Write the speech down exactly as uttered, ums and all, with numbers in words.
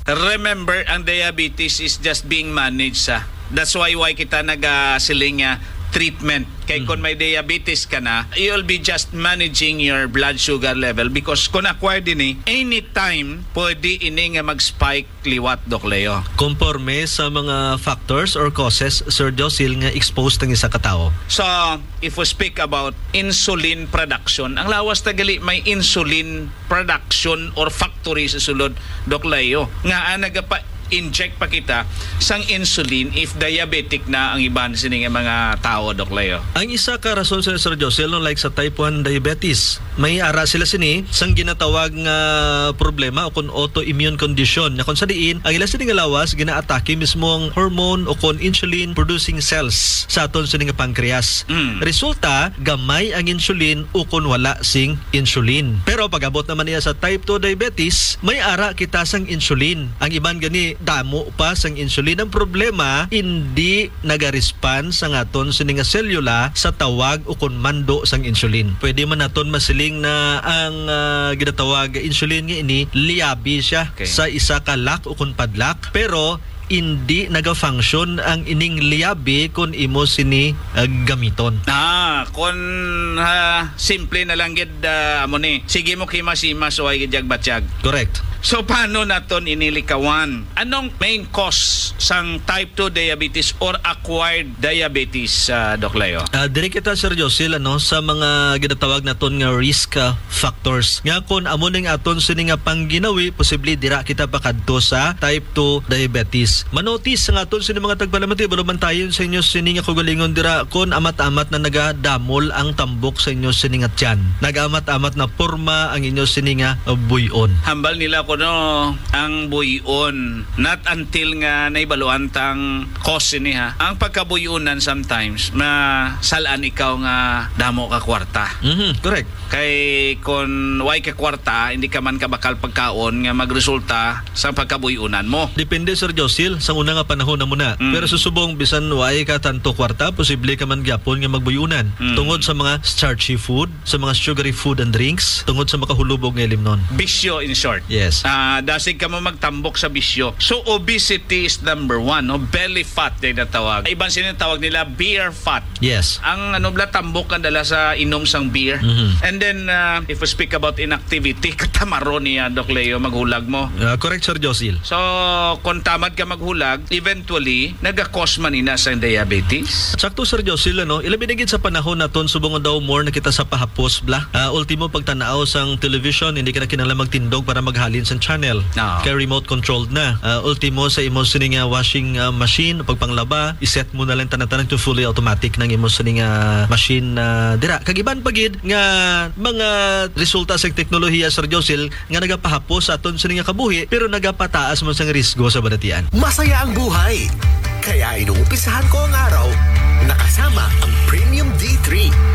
Remember, ang diabetes is just being managed sa. That's why why kita nag-siling uh, treatment. Kaya Mm. kung may diabetes ka na, you'll be just managing your blood sugar level because kung acquire din eh, anytime pwede ini nga mag-spike liwat, Doc Leo. Conforme sa mga factors or causes, Sir Josil, nga exposed ng isa katao. So, if we speak about insulin production, ang lawas tagali may insulin production or factory sa sulod, Doc Leo. Nga ang nagapa inject pa kita sang insulin if diabetic na ang iban sining mga tao, Doc Leo. Ang isa ka rason sa Sir Josil, no, like sa type one diabetes, may ara sila sini sang ginatawag nga problema o kung autoimmune condition na kung sa diin ang ila sini nga lawas ginaatake mismo ang hormone o kung insulin producing cells sa aton sini nga pancreas. Mm. Resulta gamay ang insulin o kung wala sing insulin. Pero pag-abot naman niya sa type two diabetes, may ara kita sang insulin. Ang iban gani damo pa sang insulin. Ang problema, hindi naga-respond sa aton sini nga selula sa tawag o kung mando sang insulin. Pwede man naton masiling na ang uh, ginatawag insulin nga ini liabi siya Okay. sa isa ka lock o kung padlock, pero hindi naga-function ang ining liabi kung imo sini uh, gamiton. Ah, kung uh, simple na lang gid uh, amo ni. Sige mo kimas-imas o ay gidyag batsyag. Correct. So paano naton inilikawan? Anong main cause sang type two diabetes or acquired diabetes, uh, Doc Leo? Uh, diri kita, Sir Josil, ano, sa mga ginatawag naton nga risk uh, factors. Nga kung amo ning aton sini nga pangginawi, posible dira kita pakadto sa type two diabetes. Manotis sa aton sini mga tagpalamati, baluman tayo sa inyo sini nga kugalingon dira kung amat-amat na nagadamol ang tambok sa inyo sini nga tiyan. Nagamat-amat na porma ang inyo sini nga uh, buyon. Hambal nila ko no ang buyon not until nga naibaluan tang cause ni ha. Ang pagkabuyonan sometimes ma salaan ikaw nga damo ka kwarta. Mhm, correct. Kay kung way ka kwarta, hindi ka man ka bakal pagkaon nga magresulta sa pagkabuyonan mo. Depende, Sir Josil, sa una nga panahon na muna. Mm. Pero susubong bisan way ka tanto kwarta, posible ka man gyapon nga magbuyunan. Mm. Tungod sa mga starchy food, sa mga sugary food and drinks, tungod sa makahulubog nga limnon. Bisyo in short. Yes. Ah, dasig ka mo magtambok sa bisyo. So obesity is number one, no? Belly fat din na tawag. Iban sinatawag nila beer fat. Yes. Ang ano bla tambok kan dala sa inom sang beer. Mhm. And then uh, if we speak about inactivity, katamaro niya, Doc Leo, maghulag mo. Uh, correct, Sir Josil. So kung tamad ka maghulag, eventually naga-cause man ina sa diabetes. Sakto, Sir Josil, ano, ilabi na gid sa panahon naton subong daw more na kita sa pahapos bla. Uh, ultimo pagtanaw sang television, hindi ka na kinahanglan magtindog para maghalin sa channel. No. Kaya remote controlled na. Uh, ultimo sa imo sini nga washing uh, machine pagpanglaba, iset mo na lang tanan-tanan to fully automatic ng imo sini nga machine na uh, dira. Kagiban pagid nga mga resulta sa teknolohiya, Sir Josil, nga nagapahapos sa aton sini nga kabuhi pero nagapataas mo sang risgo sa badatian. Masaya ang buhay. Kaya inuumpisahan ko ang araw nakasama ang Premium D three.